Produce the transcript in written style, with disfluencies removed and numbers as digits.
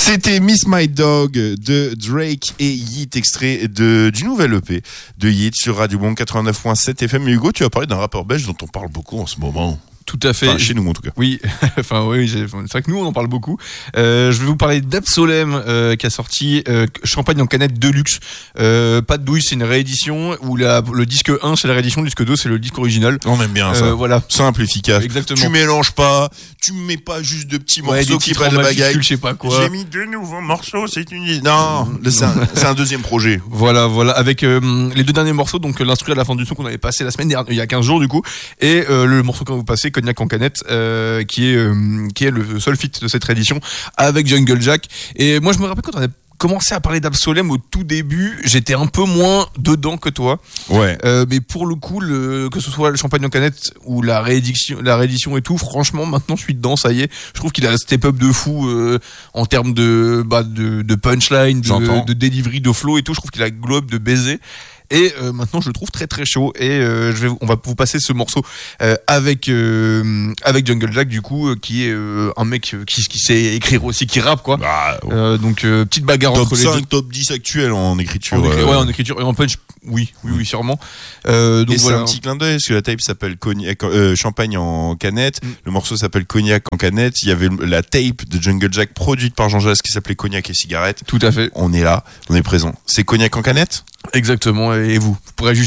C'était Miss My Dog de Drake et Yeat, extrait du nouvel EP de Yeat sur Radio Bond 89.7 FM. Et Hugo, tu as parlé d'un rappeur belge dont on parle beaucoup en ce moment. Tout à fait. Enfin, chez nous en tout cas. Oui, enfin oui, c'est vrai que nous on en parle beaucoup. Je vais vous parler d'Absolem qui a sorti Champagne en canette Deluxe. Pas de douille, c'est une réédition où le disque 1 c'est la réédition, le disque 2 c'est le disque original. On aime bien ça. Voilà. Simple, efficace. Exactement. Tu mélanges pas, tu mets pas juste de petits morceaux qui parlent de bagaille. Je sais pas quoi. J'ai mis 2 nouveaux morceaux, c'est une... Non, c'est un deuxième projet. Voilà, avec les 2 derniers morceaux, donc l'instru à la fin du son qu'on avait passé la semaine dernière, il y a 15 jours du coup, et le morceau qu'on va vous passer, Cognac en canette, qui est le seul feat de cette réédition avec Jungle Jack. Et moi je me rappelle quand on a commencé à parler d'Absolem au tout début, j'étais un peu moins dedans que toi. Ouais. Mais pour le coup, que ce soit le Champagne en canette ou la réédition et tout, franchement, maintenant je suis dedans, ça y est. Je trouve qu'il a un step-up de fou en termes de punchline, de delivery, de flow et tout. Je trouve qu'il a un globe de baiser. Et maintenant je le trouve très très chaud et on va vous passer ce morceau avec Jungle Jack du coup qui est un mec qui sait écrire aussi, qui rappe quoi. Donc petite bagarre top entre 5, les deux. Top 10 actuel en écriture. Ouais, en écriture et en punch. Oui, sûrement. Donc et voilà. c'est un petit clin d'œil parce que la tape s'appelle Champagne en canette. Le morceau s'appelle Cognac en canette. Il y avait la tape de Jungle Jack produite par Jean Jass qui s'appelait Cognac et cigarette. Tout à fait. On est là, on est présent. C'est Cognac en canette. Exactement. Et vous pourrez juger.